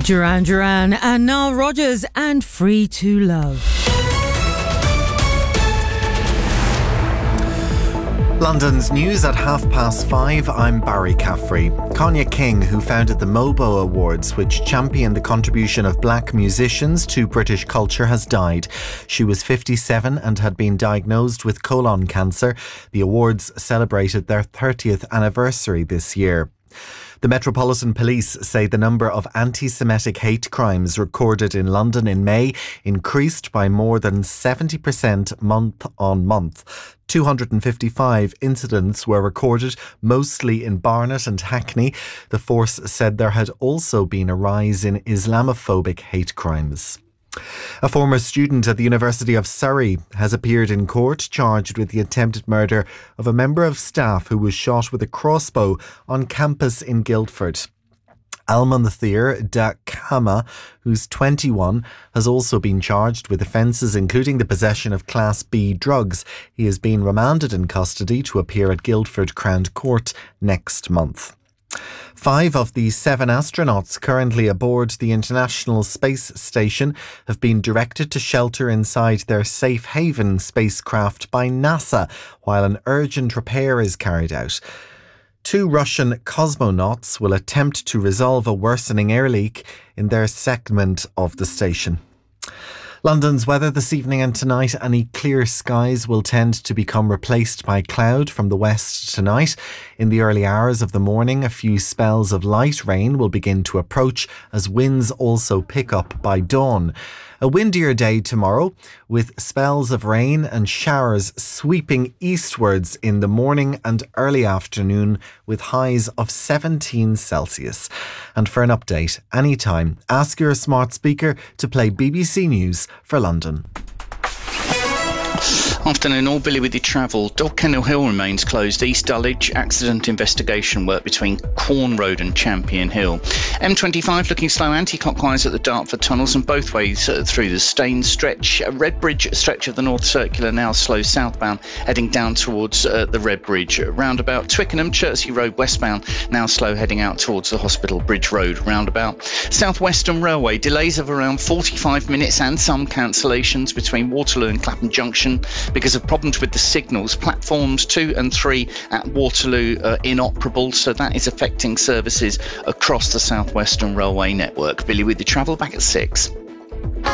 Duran Duran and Nile Rodgers and Free to Love. London's news at 5:30. I'm Barry Caffrey. Konya King, who founded the MOBO Awards, which championed the contribution of black musicians to British culture, has died. She was 57 and had been diagnosed with colon cancer. The awards celebrated their 30th anniversary this year. The Metropolitan Police say the number of anti-Semitic hate crimes recorded in London in May increased by more than 70% month on month. 255 incidents were recorded, mostly in Barnet and Hackney. The force said there had also been a rise in Islamophobic hate crimes. A former student at the University of Surrey has appeared in court charged with the attempted murder of a member of staff who was shot with a crossbow on campus in Guildford. Almanthir Da Kama, who's 21, has also been charged with offences including the possession of Class B drugs. He has been remanded in custody to appear at Guildford Crown Court next month. 5 of the 7 astronauts currently aboard the International Space Station have been directed to shelter inside their Safe Haven spacecraft by NASA while an urgent repair is carried out. 2 Russian cosmonauts will attempt to resolve a worsening air leak in their segment of the station. London's weather this evening and tonight. Any clear skies will tend to become replaced by cloud from the west tonight. In the early hours of the morning, a few spells of light rain will begin to approach as winds also pick up by dawn. A windier day tomorrow with spells of rain and showers sweeping eastwards in the morning and early afternoon with highs of 17 Celsius. And for an update, anytime, ask your smart speaker to play BBC News for London. Afternoon all, Billy with your travel. Dog Kennel Hill remains closed. East Dulwich, accident investigation work between Quorn Road and Champion Hill. M25 looking slow anti-clockwise at the Dartford tunnels and both ways through the Staines stretch. Redbridge stretch of the North Circular now slow southbound, heading down towards the Redbridge roundabout. Twickenham, Chertsey Road westbound, now slow heading out towards the Hospital Bridge Road roundabout. South Western Railway, delays of around 45 minutes and some cancellations between Waterloo and Clapham Junction because of problems with the signals. Platforms 2 and 3 at Waterloo are inoperable, so that is affecting services across the South Western Railway network. Billy with the travel, back at 6.